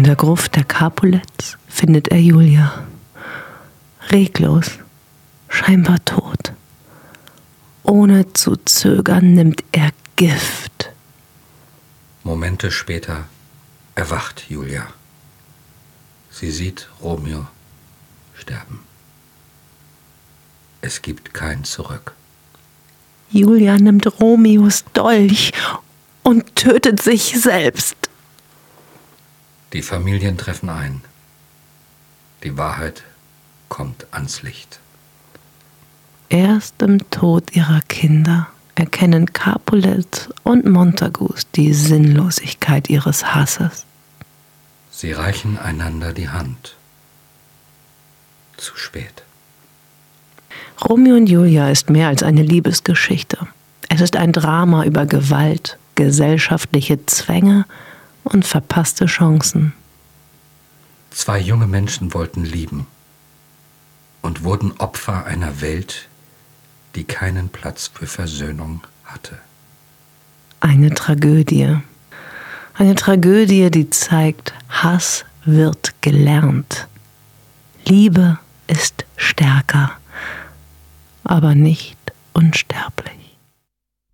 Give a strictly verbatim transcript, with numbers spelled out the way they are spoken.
der Gruft der Capulets findet er Julia. Reglos, scheinbar tot. Ohne zu zögern nimmt er Gift. Momente später erwacht Julia. Sie sieht Romeo sterben. Es gibt kein Zurück. Julia nimmt Romeos Dolch und tötet sich selbst. Die Familien treffen ein. Die Wahrheit kommt ans Licht. Erst im Tod ihrer Kinder erkennen Capulet und Montagus die Sinnlosigkeit ihres Hasses. Sie reichen einander die Hand. Zu spät. Romeo und Julia ist mehr als eine Liebesgeschichte. Es ist ein Drama über Gewalt, gesellschaftliche Zwänge und verpasste Chancen. Zwei junge Menschen wollten lieben und wurden Opfer einer Welt, die keinen Platz für Versöhnung hatte. Eine Tragödie. Eine Tragödie, die zeigt, Hass wird gelernt. Liebe ist stärker, aber nicht unsterblich.